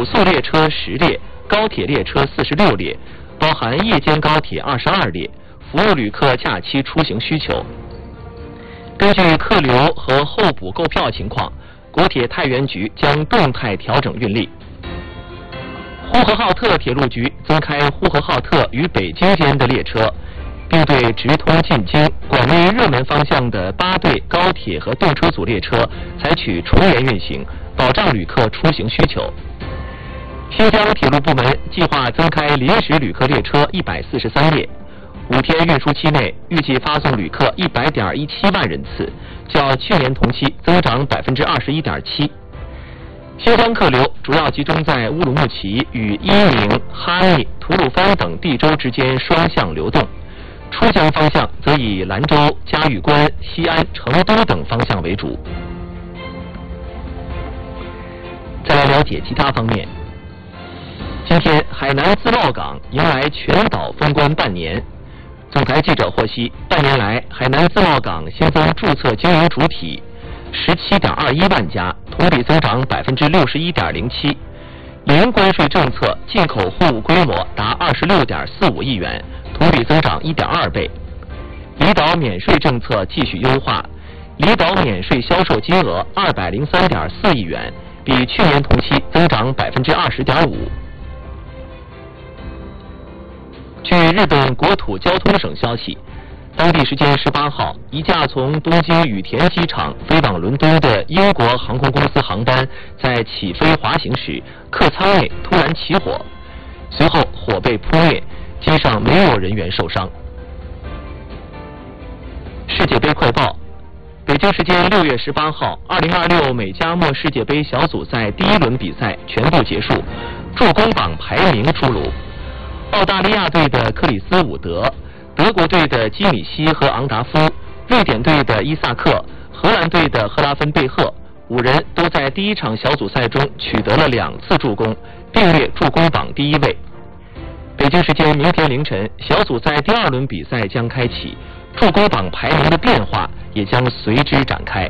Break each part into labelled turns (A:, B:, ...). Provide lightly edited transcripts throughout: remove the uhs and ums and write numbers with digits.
A: 速列车10列，高铁列车46列，包含夜间高铁22列，服务旅客假期出行需求。根据客流和候补购票情况，国铁太原局将动态调整运力。呼和浩特铁路局增开呼和浩特与北京间的列车，并对直通进京、广内热门方向的8对高铁和动车组列车采取重联运行，保障旅客出行需求。新疆铁路部门计划增开临时旅客列车143列，5天运输期内预计发送旅客100.17万人次，较去年同期增长21.7%。新疆客流主要集中在乌鲁木齐与伊宁、哈密、吐鲁番等地州之间双向流动，出疆方向则以兰州、嘉峪关、西安、成都等方向为主。再来了解其他方面。今天，海南自贸港迎来全岛封关半年。总台记者获悉，半年来，海南自贸港新增注册经营主体17.21万家，同比增长61.07%。零关税政策进口货物规模达26.45亿元，同比增长1.2倍。离岛免税政策继续优化，离岛免税销售金额203.4亿元，比去年同期增长20.5%。据日本国土交通省消息，当地时间18号，一架从东京羽田机场飞往伦敦的英国航空公司航班在起飞滑行时，客舱内突然起火，随后火被扑灭，机上没有人员受伤。世界杯快报：北京时间6月18号，2026美加墨世界杯小组赛第1轮比赛全部结束，助攻榜排名出炉。澳大利亚队的克里斯伍德、德国队的基米希和昂达夫、瑞典队的伊萨克、荷兰队的赫拉芬贝赫5人都在第1场小组赛中取得了2次助攻，并列助攻榜第1位。北京时间明天凌晨，小组赛第2轮比赛将开启，助攻榜排名的变化也将随之展开。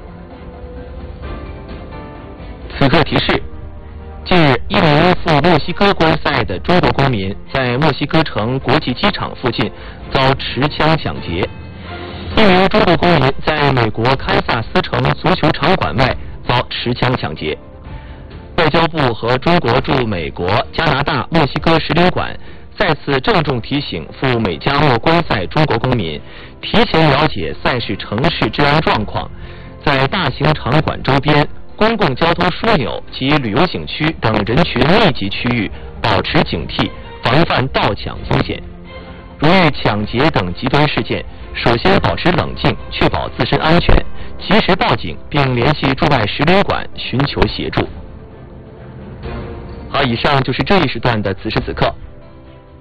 A: 此刻提示：近日，一名赴墨西哥观赛的中国公民在墨西哥城国际机场附近遭持枪抢劫。一名中国公民在美国堪萨斯城足球场馆外遭持枪抢劫。外交部和中国驻美国、加拿大、墨西哥使领馆再次郑重提醒赴美加墨观赛中国公民，提前了解赛事城市治安状况，在大型场馆周边、公共交通枢纽及旅游景区等人群密集区域保持警惕，防范盗抢风险。如遇抢劫等极端事件，首先保持冷静，确保自身安全，及时报警并联系驻外使领馆寻求协助。好，以上就是这一时段的此时此刻。